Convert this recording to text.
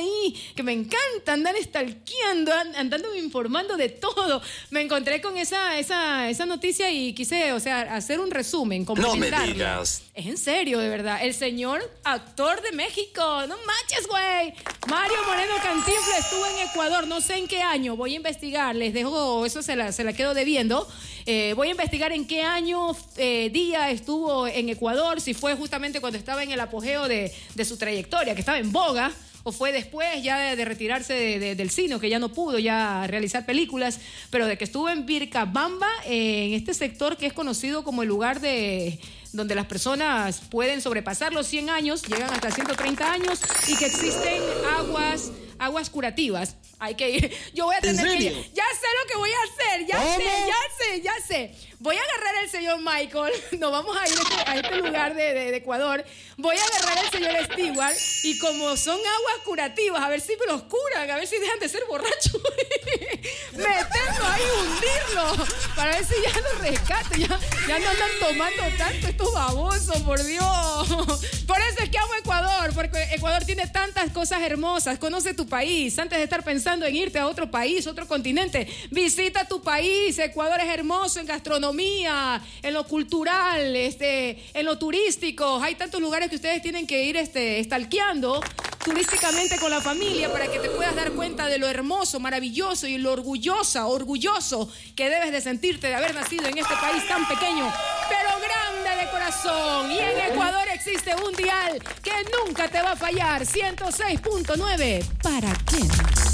ahí, que me encanta andar stalkeando, andando informando de todo. Me encontré con esa noticia y quise, hacer un resumen, complementarlo. No me digas. Es en serio, de verdad. El señor actor de México, no manches, güey. Mario Moreno Cantinflas estuvo en Ecuador, no sé en qué año, voy a investigar, les dejo, eso se la quedo debiendo. Voy a investigar en qué año, día estuvo en Ecuador, si fue justamente cuando estaba en el apogeo de su trayectoria, que estaba en boga, o fue después ya de retirarse del cine, que ya no pudo ya realizar películas, pero de que estuvo en Vilcabamba, en este sector que es conocido como el lugar donde las personas pueden sobrepasar los 100 años, llegan hasta 130 años, y que existen aguas curativas. Hay que ir. Yo voy a tener que ir. Ya sé lo que voy a hacer. Ya sé. Voy a agarrar al señor Michael. Nos vamos a ir a este lugar de Ecuador. Voy a agarrar al señor Stewart. Y como son aguas curativas, a ver si me los curan, a ver si dejan de ser borrachos. Meterlo ahí, hundirlo. Para ver si ya los rescato. Ya no andan tomando tanto estos babosos, por Dios. Por eso es que amo Ecuador. Porque Ecuador tiene tantas cosas hermosas. Conoce tu país. Antes de estar pensando en irte a otro país, otro continente, visita tu país. Ecuador es hermoso en gastronomía, en lo cultural, en lo turístico. Hay tantos lugares que ustedes tienen que ir stalkeando turísticamente con la familia para que te puedas dar cuenta de lo hermoso, maravilloso y lo orgulloso que debes de sentirte de haber nacido en este país tan pequeño, pero grande de corazón. Y en Ecuador existe un dial que nunca te va a fallar, 106.9. ¿Para qué?